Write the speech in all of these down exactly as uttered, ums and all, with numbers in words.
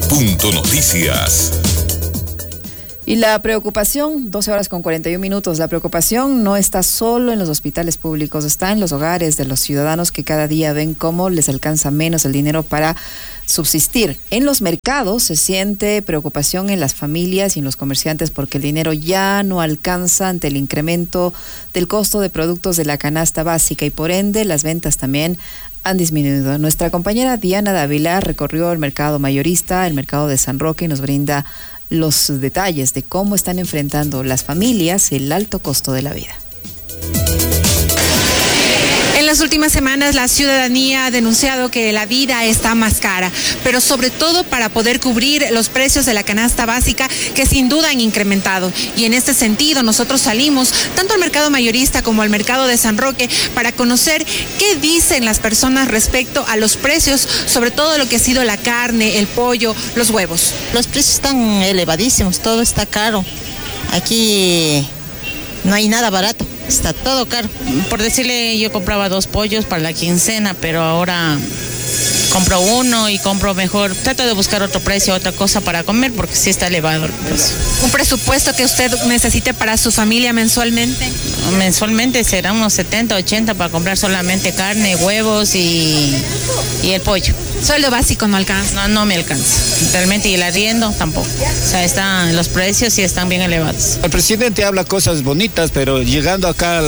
Punto Noticias. Y la preocupación, doce horas con cuarenta y un minutos, la preocupación no está solo en los hospitales públicos, está en los hogares de los ciudadanos que cada día ven cómo les alcanza menos el dinero para subsistir. En los mercados se siente preocupación en las familias y en los comerciantes porque el dinero ya no alcanza ante el incremento del costo de productos de la canasta básica y por ende las ventas también han disminuido. Nuestra compañera Diana Dávila recorrió el mercado mayorista, el mercado de San Roque y nos brinda los detalles de cómo están enfrentando las familias el alto costo de la vida. En las últimas semanas la ciudadanía ha denunciado que la vida está más cara, pero sobre todo para poder cubrir los precios de la canasta básica que sin duda han incrementado. Y en este sentido nosotros salimos tanto al mercado mayorista como al mercado de San Roque para conocer qué dicen las personas respecto a los precios, sobre todo lo que ha sido la carne, el pollo, los huevos. Los precios están elevadísimos, todo está caro. Aquí no hay nada barato. Está todo caro. Por decirle, yo compraba dos pollos para la quincena, pero ahora compro uno y compro mejor. Trato de buscar otro precio, otra cosa para comer, porque sí está elevado el precio. ¿Un presupuesto que usted necesite para su familia mensualmente? Mensualmente será unos setenta, ochenta para comprar solamente carne, huevos y, y el pollo. ¿Sueldo básico no alcanza? No, no me alcanza. Realmente, y el arriendo tampoco. O sea, están, los precios sí están bien elevados. El presidente habla cosas bonitas, pero llegando acá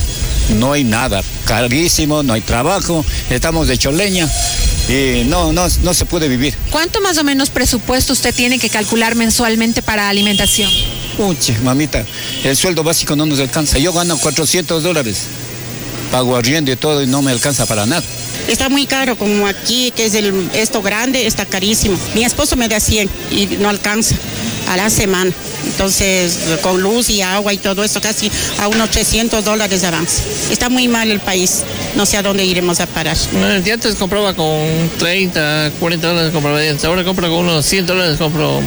no hay nada. Carísimo, no hay trabajo, estamos de choleña y no, no, no se puede vivir. ¿Cuánto más o menos presupuesto usted tiene que calcular mensualmente para alimentación? Uche, mamita, el sueldo básico no nos alcanza. Yo gano cuatrocientos dólares. Pago arriendo y todo y no me alcanza para nada. Está muy caro, como aquí, que es el, esto grande, está carísimo. Mi esposo me da cien y no alcanza a la semana. Entonces, con luz y agua y todo esto, casi a unos trescientos dólares de avance. Está muy mal el país. No sé a dónde iremos a parar. Yo antes compraba con treinta, cuarenta dólares, compraba dientes. Ahora compro con unos cien dólares, compro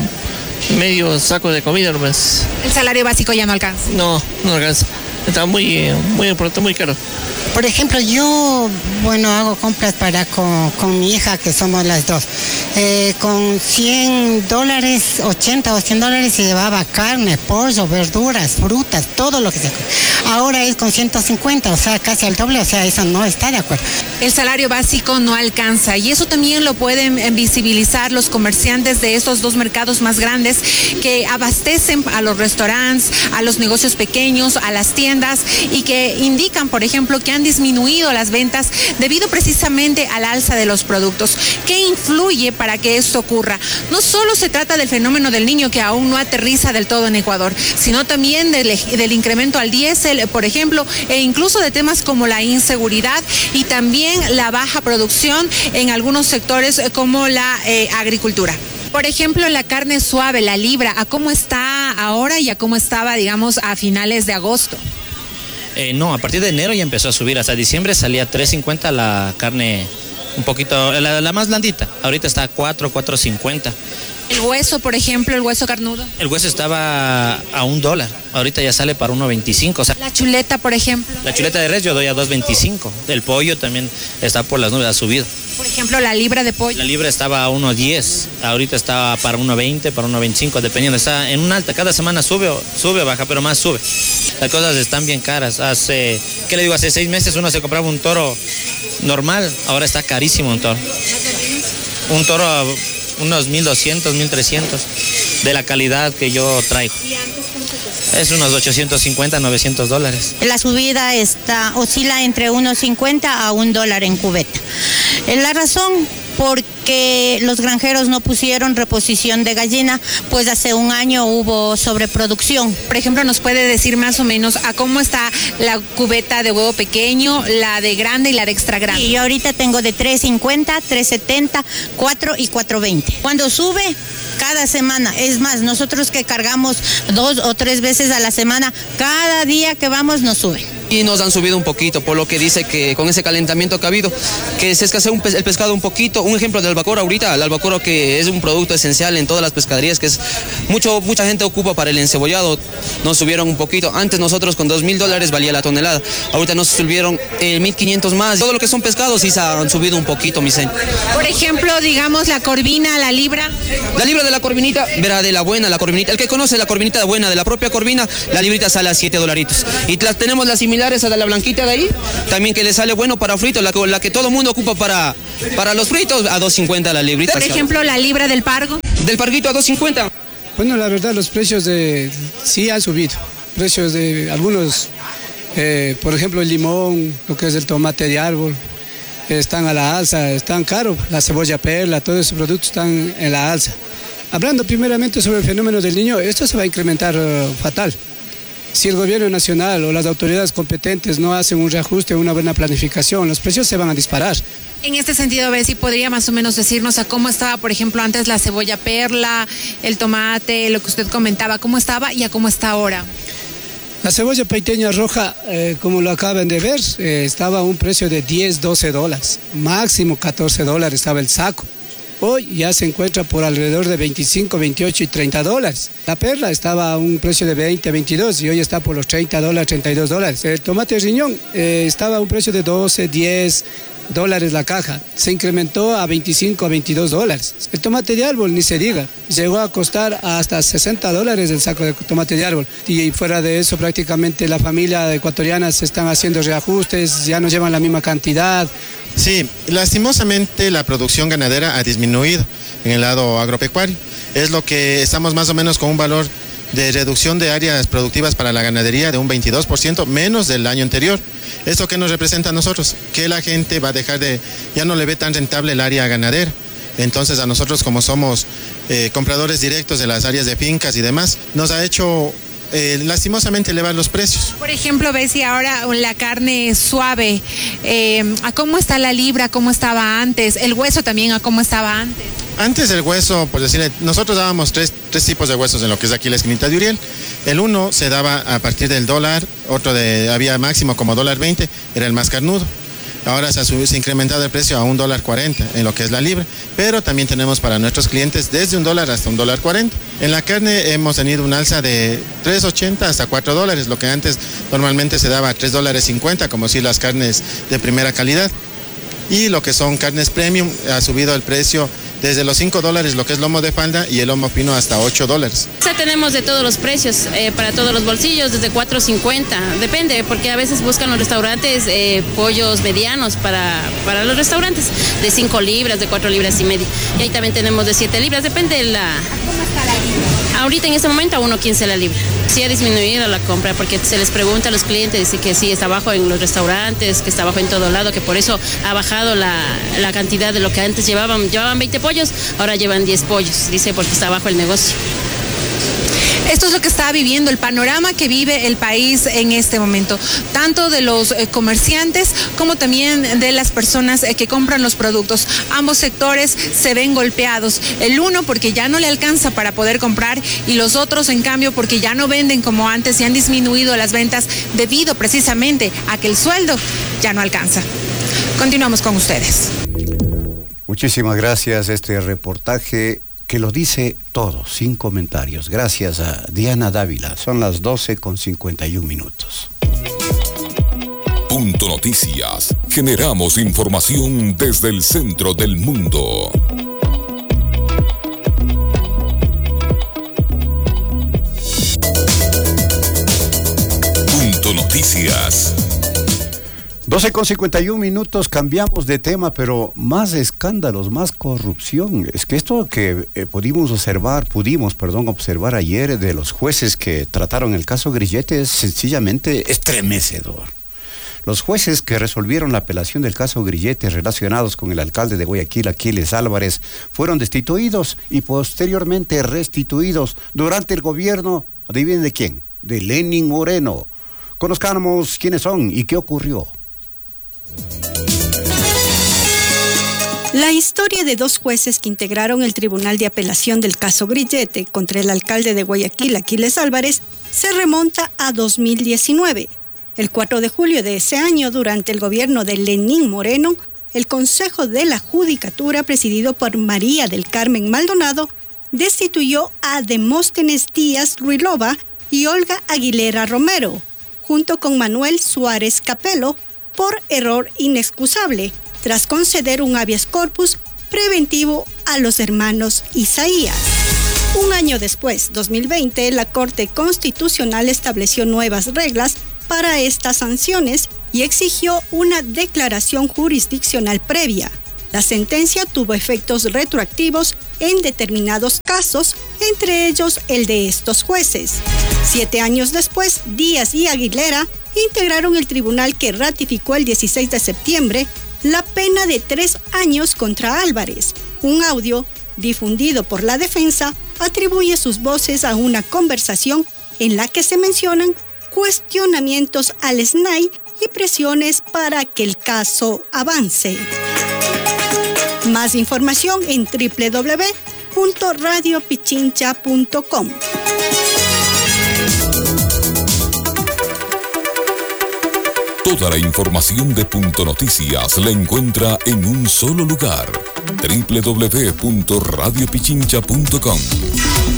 medio saco de comida nomás. ¿El salario básico ya no alcanza? No, no alcanza. Está muy, muy importante, muy caro. Por ejemplo, yo, bueno, hago compras para con, con mi hija, que somos las dos. Eh, con cien dólares, ochenta o cien dólares se llevaba carne, pollo, verduras, frutas, todo lo que se come. Ahora es con ciento cincuenta, o sea, casi al doble, o sea, eso no está de acuerdo. El salario básico no alcanza y eso también lo pueden visibilizar los comerciantes de estos dos mercados más grandes que abastecen a los restaurantes, a los negocios pequeños, a las tiendas y que indican, por ejemplo, que han disminuido las ventas debido precisamente al alza de los productos. ¿Qué influye para que esto ocurra? No solo se trata del fenómeno del niño que aún no aterriza del todo en Ecuador, sino también del, del incremento al diésel, por ejemplo, e incluso de temas como la inseguridad y también la baja producción en algunos sectores como la eh, agricultura. Por ejemplo, la carne suave, la libra, ¿a cómo está ahora y a cómo estaba, digamos, a finales de agosto? Eh, no, a partir de enero ya empezó a subir. Hasta diciembre salía tres cincuenta la carne, un poquito, la, la más blandita. Ahorita está a cuatro, cuatro cincuenta. ¿El hueso, por ejemplo, el hueso carnudo? El hueso estaba a un dólar. Ahorita ya sale para uno veinticinco. O sea, la chuleta, por ejemplo. La chuleta de res yo doy a dos veinticinco. El pollo también está por las nubes, ha subido. Por ejemplo, la libra de pollo. La libra estaba a uno diez. Ahorita está para uno veinte, para uno veinticinco, dependiendo. Está en una alta. Cada semana sube o sube o baja, pero más sube. Las cosas están bien caras. Hace, ¿qué le digo? Hace seis meses uno se compraba un toro normal. Ahora está carísimo un toro. Un toro a unos mil doscientos, mil trescientos de la calidad que yo traigo. Es unos ochocientos cincuenta, novecientos dólares. La subida está, oscila entre uno cincuenta a un dólar en cubeta. La razón, porque los granjeros no pusieron reposición de gallina, pues hace un año hubo sobreproducción. Por ejemplo, ¿nos puede decir más o menos a cómo está la cubeta de huevo pequeño, la de grande y la de extra grande? Y yo ahorita tengo de tres cincuenta, tres setenta, cuatro y cuatro veinte. Cuando sube, cada semana, es más, nosotros que cargamos dos o tres veces a la semana, cada día que vamos nos sube. y nos han subido un poquito, por lo que dice que con ese calentamiento que ha habido, que se escasea un pe- el pescado un poquito. Un ejemplo del albacora ahorita, el albacora que es un producto esencial en todas las pescaderías, que es mucho, mucha gente ocupa para el encebollado, nos subieron un poquito. Antes nosotros con dos mil dólares valía la tonelada, ahorita nos subieron eh, mil quinientos más. Todo lo que son pescados sí se han subido un poquito, mi señor. Por ejemplo, digamos la corvina, la libra. La libra de la corvinita, verá, de la buena, la corvinita. El que conoce la corvinita buena, de la propia corvina, la librita sale a siete dolaritos. Y la, tenemos las similares a la blanquita de ahí, también que le sale bueno para fritos, la, la que todo el mundo ocupa para, para los fritos, a dos cincuenta la librita. Por ejemplo, la libra del pargo. Del parguito a dos cincuenta. Bueno, la verdad, los precios de sí han subido. Precios de algunos, eh, por ejemplo, el limón, lo que es el tomate de árbol, están a la alza, están caros. La cebolla perla, todos esos productos están en la alza. Hablando primeramente sobre el fenómeno del Niño, esto se va a incrementar uh, fatal. Si el gobierno nacional o las autoridades competentes no hacen un reajuste, una buena planificación, los precios se van a disparar. En este sentido, Bessie, ¿podría más o menos decirnos a cómo estaba, por ejemplo, antes la cebolla perla, el tomate, lo que usted comentaba, cómo estaba y a cómo está ahora? La cebolla peiteña roja, eh, como lo acaban de ver, eh, estaba a un precio de diez, doce dólares, máximo catorce dólares estaba el saco. Hoy ya se encuentra por alrededor de veinticinco, veintiocho y treinta dólares. La perla estaba a un precio de veinte, veintidós y hoy está por los treinta dólares, treinta y dos dólares. El tomate riñón eh, estaba a un precio de doce, diez dólares la caja. Se incrementó a veinticinco, a veintidós dólares. El tomate de árbol, ni se diga, llegó a costar hasta sesenta dólares el saco de tomate de árbol. Y fuera de eso, prácticamente la familia ecuatoriana se están haciendo reajustes, ya no llevan la misma cantidad. Sí, lastimosamente la producción ganadera ha disminuido en el lado agropecuario. Es lo que estamos más o menos con un valor de reducción de áreas productivas para la ganadería de un veintidós por ciento menos del año anterior. ¿Esto qué nos representa a nosotros? Que la gente va a dejar de, ya no le ve tan rentable el área ganadera. Entonces a nosotros, como somos eh, compradores directos de las áreas de fincas y demás, nos ha hecho Eh, lastimosamente elevar los precios. Por ejemplo, Bessie, ahora la carne suave, eh, ¿a cómo está la libra? ¿Cómo estaba antes? El hueso también, ¿a cómo estaba antes? Antes el hueso, por decirle, nosotros dábamos tres, tres tipos de huesos en lo que es aquí la esquinita de Uriel. El uno se daba a partir del dólar, otro de había máximo como dólar veinte, era el más carnudo. Ahora se ha, subido, se ha incrementado el precio a un dólar cuarenta en lo que es la libra, pero también tenemos para nuestros clientes desde un dólar hasta un dólar cuarenta. En la carne hemos tenido un alza de tres ochenta hasta cuatro dólares, lo que antes normalmente se daba a tres dólares cincuenta, como si las carnes de primera calidad. Y lo que son carnes premium, ha subido el precio desde los cinco dólares, lo que es lomo de falda, y el lomo fino hasta ocho dólares. Ya tenemos de todos los precios, eh, para todos los bolsillos, desde cuatro cincuenta, depende, porque a veces buscan los restaurantes eh, pollos medianos para, para los restaurantes, de cinco libras, de cuatro libras y media. Y ahí también tenemos de siete libras, depende de la... ¿Cómo está la libra? Ahorita en este momento a uno quince la libra. Sí ha disminuido la compra, porque se les pregunta a los clientes que sí está bajo en los restaurantes, que está bajo en todo lado, que por eso ha bajado la, la cantidad de lo que antes llevaban. Llevaban veinte pollos, ahora llevan diez pollos, dice, porque está bajo el negocio. Esto es lo que está viviendo, el panorama que vive el país en este momento, tanto de los eh, comerciantes como también de las personas eh, que compran los productos. Ambos sectores se ven golpeados, el uno porque ya no le alcanza para poder comprar y los otros en cambio porque ya no venden como antes y han disminuido las ventas debido precisamente a que el sueldo ya no alcanza. Continuamos con ustedes. Muchísimas gracias, este reportaje que lo dice todo, sin comentarios. Gracias a Diana Dávila. Son las doce con cincuenta y un minutos. Punto Noticias. Generamos información desde el centro del mundo. Punto Noticias. doce con cincuenta y un minutos, cambiamos de tema, pero más escándalos, más corrupción. Es que esto que eh, pudimos observar, pudimos, perdón, observar ayer de los jueces que trataron el caso Grillete es sencillamente estremecedor. Los jueces que resolvieron la apelación del caso Grillete relacionados con el alcalde de Guayaquil, Aquiles Álvarez, fueron destituidos y posteriormente restituidos durante el gobierno, adivinen de quién, de Lenín Moreno. Conozcamos quiénes son y qué ocurrió. La historia de dos jueces que integraron el Tribunal de Apelación del caso Grillete contra el alcalde de Guayaquil, Aquiles Álvarez, se remonta a dos mil diecinueve, El cuatro de julio de ese año, durante el gobierno de Lenín Moreno, el Consejo de la Judicatura, presidido por María del Carmen Maldonado, destituyó a Demóstenes Díaz Ruilova y Olga Aguilera Romero, junto con Manuel Suárez Capelo, por error inexcusable, tras conceder un habeas corpus preventivo a los hermanos Isaías. Un año después, dos mil veinte, la Corte Constitucional estableció nuevas reglas para estas sanciones y exigió una declaración jurisdiccional previa. La sentencia tuvo efectos retroactivos en determinados casos, entre ellos el de estos jueces. Siete años después, Díaz y Aguilera integraron el tribunal que ratificó el dieciséis de septiembre la pena de tres años contra Álvarez. Un audio difundido por la defensa atribuye sus voces a una conversación en la que se mencionan cuestionamientos al S N A I y presiones para que el caso avance. Más información en doble u doble u doble u punto radio pichincha punto com. Toda la información de Punto Noticias la encuentra en un solo lugar. doble u doble u doble u punto radio pichincha punto com.